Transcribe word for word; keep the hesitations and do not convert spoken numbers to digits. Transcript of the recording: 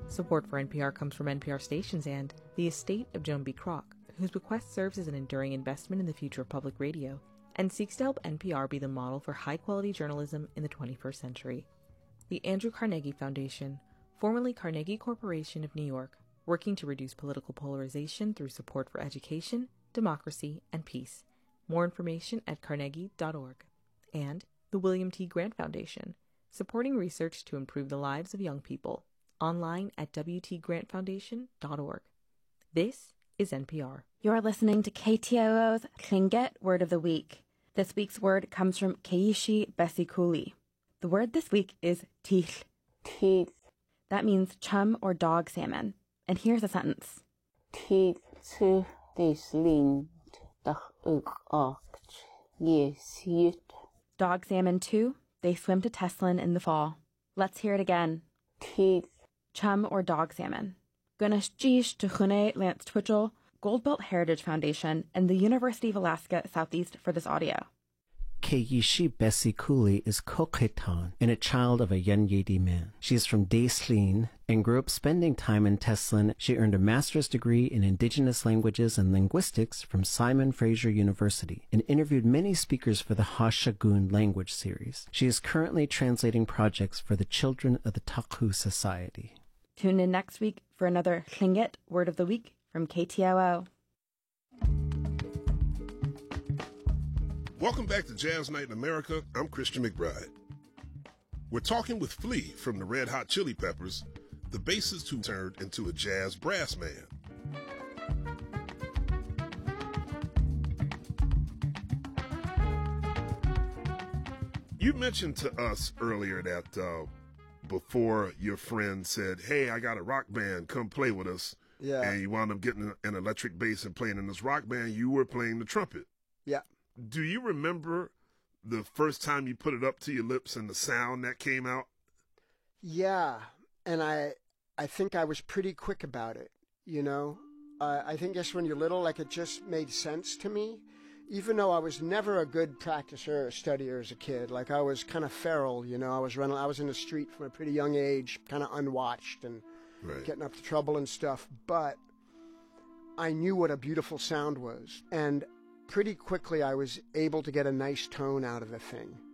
Support for N P R comes from N P R stations and the estate of Joan B. Kroc, whose bequest serves as an enduring investment in the future of public radio and seeks to help N P R be the model for high-quality journalism in the twenty-first century. The Andrew Carnegie Foundation, formerly Carnegie Corporation of New York, working to reduce political polarization through support for education, democracy, and peace. More information at carnegie dot org. And the William T. Grant Foundation, supporting research to improve the lives of young people. Online at w t grant foundation dot org. This is N P R. You're listening to K T O O's Tlingit Word of the Week. This week's word comes from Keishi Besikuli. The word this week is teeth. Teeth. That means chum or dog salmon. And here's a sentence. Teeth to this lind dach uk yes yet. Dog salmon too. They swim to Teslin in the fall. Let's hear it again. Teeth. Chum or dog salmon. Gunash Jish to Chune Lance Twitchell, Goldbelt Heritage Foundation, and the University of Alaska Southeast for this audio. Keishi Besikuli is Kokhetan and a child of a Yenyedi man. She is from Daislin and grew up spending time in Teslin. She earned a master's degree in Indigenous Languages and Linguistics from Simon Fraser University and interviewed many speakers for the Hashagun language series. She is currently translating projects for the children of the Takhu Society. Tune in next week for another Tlingit Word of the Week from K T O O. Welcome back to Jazz Night in America. I'm Christian McBride. We're talking with Flea from the Red Hot Chili Peppers, the bassist who turned into a jazz brass man. You mentioned to us earlier that uh, before your friend said, hey, I got a rock band, come play with us. Yeah. And you wound up getting an electric bass and playing in this rock band, you were playing the trumpet. Yeah. Do you remember the first time you put it up to your lips and the sound that came out? Yeah, and I I think I was pretty quick about it, you know? Uh, I think just when you're little, like it just made sense to me, even though I was never a good practicer or studier as a kid. Like I was kind of feral, you know? I was running, I was in the street from a pretty young age, kind of unwatched and right. getting up to trouble and stuff. But I knew what a beautiful sound was, and pretty quickly I was able to get a nice tone out of the thing.